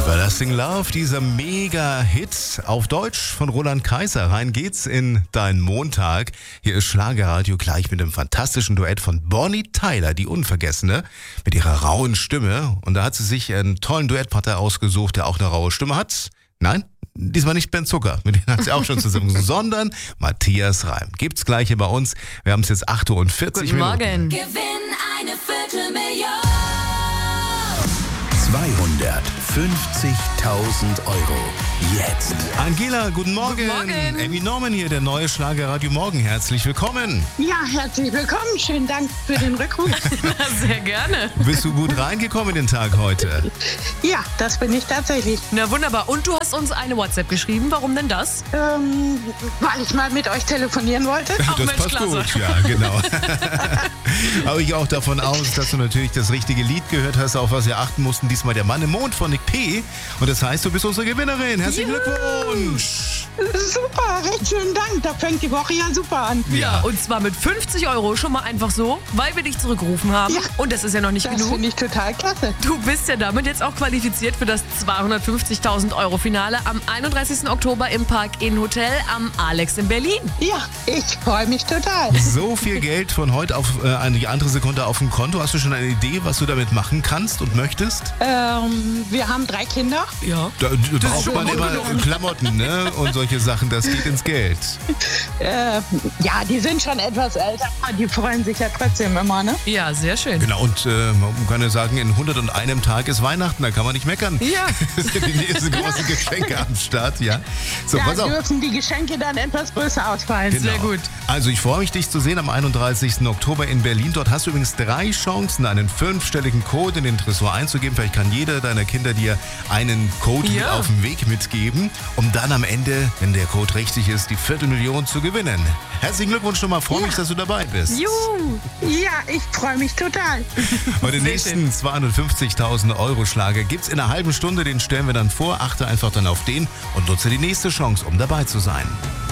Everlasting Love, dieser Mega-Hit auf Deutsch von Roland Kaiser. Rein geht's in deinen Montag. Hier ist Schlagerradio gleich mit einem fantastischen Duett von Bonnie Tyler, die Unvergessene, mit ihrer rauen Stimme. Und da hat sie sich einen tollen Duettpartner ausgesucht, der auch eine raue Stimme hat. Nein, diesmal nicht Ben Zucker, mit dem hat sie auch schon zusammen, sondern Matthias Reim. Gibt's gleich hier bei uns. Wir haben es jetzt 8:40 Uhr. Guten Morgen. Gewinn eine Viertelmillion. 250.000 Euro. Jetzt. Angela, guten Morgen. Guten Morgen. Amy Norman hier, der neue Schlagerradio Morgen. Herzlich willkommen. Ja, herzlich willkommen. Schönen Dank für den Rückruf. Sehr gerne. Bist du gut reingekommen in den Tag heute? Ja, das bin ich tatsächlich. Na wunderbar. Und du hast uns eine WhatsApp geschrieben. Warum denn das? Weil ich mal mit euch telefonieren wollte. Ach, Das Mensch, passt klasse. gut, ja, genau. Aber ich auch davon aus, dass du natürlich das richtige Lied gehört hast, auf was wir achten mussten. Diesmal der Mann im Mond von Nick P. Und das heißt, du bist unsere Gewinnerin. Herzlichen Glückwunsch. Super, recht schönen Dank. Da fängt die Woche ja super an. Ja, und zwar mit 50 Euro schon mal einfach so, weil wir dich zurückgerufen haben. Ja. Und das ist ja noch nicht Das genug. finde ich total klasse. Du bist ja damit jetzt auch qualifiziert für das 250.000 Euro Finale am 31. Oktober im Park Inn Hotel am Alex in Berlin. Ja, ich freue mich total. So viel Geld von heute auf die andere Sekunde auf dem Konto. Hast du schon eine Idee, was du damit machen kannst und möchtest? Wir haben 3 Kinder. Ja. Da braucht schon man gut immer genug. Klamotten, ne? Und solche Sachen, das geht ins Geld. Ja, die sind schon etwas älter. Aber die freuen sich ja trotzdem immer, ne? Ja, sehr schön. Genau, und man kann ja sagen, in 101 Tag ist Weihnachten, da kann man nicht meckern. Ja. Das sind die nächsten großen Geschenke am Start, ja. So, Da pass auf. dürfen die Geschenke dann etwas größer ausfallen. Genau. Sehr gut. Also ich freue mich, dich zu sehen am 31. Oktober in Berlin. Dort hast du übrigens 3 Chancen, einen 5-stelligen Code in den Tresor einzugeben. Vielleicht kann jeder deiner Kinder dir einen Code mit Ja. auf den Weg mitgeben, um dann am Ende, wenn der Code richtig ist, die Viertelmillion zu gewinnen. Herzlichen Glückwunsch nochmal, freue mich, dass du dabei bist. Juhu. Ja, ich freue mich total. Und den Sehr nächsten 250.000 Euro Schlager gibt's in einer halben Stunde, den stellen wir dann vor. Achte einfach dann auf den und nutze die nächste Chance, um dabei zu sein.